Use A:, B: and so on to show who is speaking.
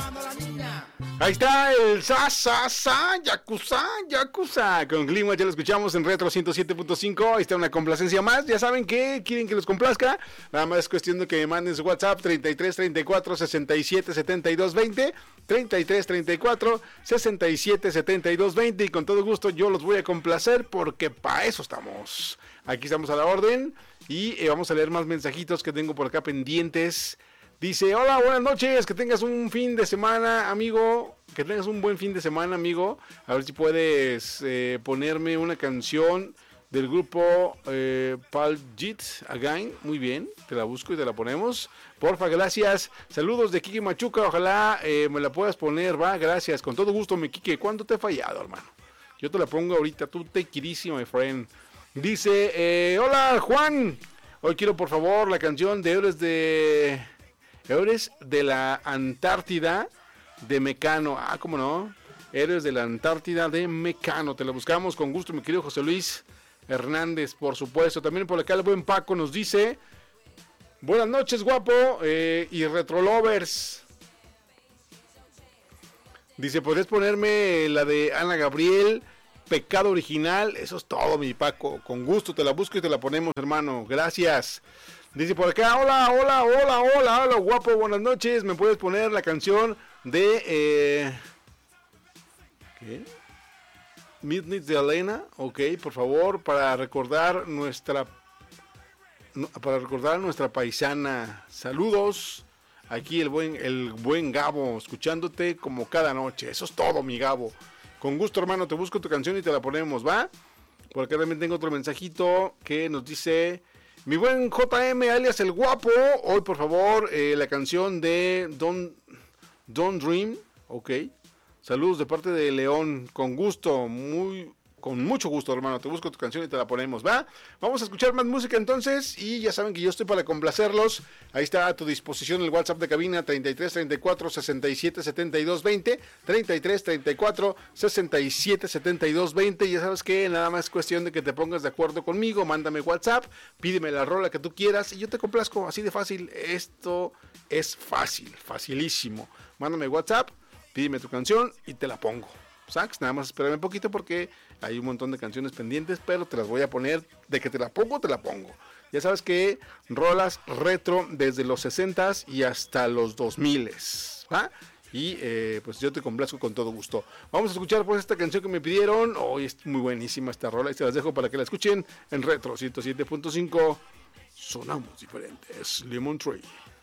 A: Ahí está el Yakuza con Clima, ya lo escuchamos en Retro 107.5. Ahí está una complacencia más. Ya saben que quieren que los complazca. Nada más es cuestión de que me manden su WhatsApp 33 34 67 72 20. 33 34 67 72 20. Y con todo gusto yo los voy a complacer porque para eso estamos. Aquí estamos a la orden. Y vamos a leer más mensajitos que tengo por acá pendientes. Dice, hola, buenas noches, que tengas un fin de semana, amigo, que tengas un buen fin de semana, amigo. A ver si puedes ponerme una canción del grupo Paljit Again. Muy bien, te la busco y te la ponemos. Porfa, gracias. Saludos de Kike Machuca, ojalá me la puedas poner, va, gracias. Con todo gusto, mi Kike. ¿Cuándo te he fallado, hermano? Yo te la pongo ahorita, tú te querísimo, my friend. Dice, hola, Juan. Hoy quiero, por favor, la canción de Héroes de la Antártida de Mecano. Ah, ¿cómo no? Héroes de la Antártida de Mecano. Te la buscamos con gusto, mi querido José Luis Hernández, por supuesto. También por acá el buen Paco nos dice, buenas noches, guapo, y Retrolovers. Dice, ¿podrías ponerme la de Ana Gabriel, Pecado Original? Eso es todo, mi Paco. Con gusto te la busco y te la ponemos, hermano. Gracias. Dice por acá, hola, guapo, buenas noches. ¿Me puedes poner la canción de ¿qué? Midnight de Elena? Ok, por favor, para recordar nuestra paisana. Saludos. Aquí el buen Gabo, escuchándote como cada noche. Eso es todo, mi Gabo. Con gusto, hermano, te busco tu canción y te la ponemos, ¿va? Por acá también tengo otro mensajito que nos dice, mi buen JM alias el guapo, hoy por favor la canción de Don't Dream, ok. Saludos de parte de León, con gusto, con mucho gusto, hermano. Te busco tu canción y te la ponemos, ¿va? Vamos a escuchar más música entonces. Y ya saben que yo estoy para complacerlos. Ahí está a tu disposición el WhatsApp de cabina 33 34 67 72 20. 33 34 67 72 20. Ya sabes que nada más es cuestión de que te pongas de acuerdo conmigo. Mándame WhatsApp, pídeme la rola que tú quieras y yo te complazco. Así de fácil. Esto es fácil, facilísimo. Mándame WhatsApp, pídeme tu canción y te la pongo. Sax, nada más espérame un poquito porque hay un montón de canciones pendientes, pero te las voy a poner. De que te la pongo, te la pongo. Ya sabes que rolas retro desde los 60s y hasta los 2000s, ¿va? Y pues yo te complazco con todo gusto. Vamos a escuchar pues esta canción que me pidieron. Hoy es muy buenísima esta rola y se las dejo para que la escuchen en Retro 107.5. Sonamos diferentes. Lemon Tree.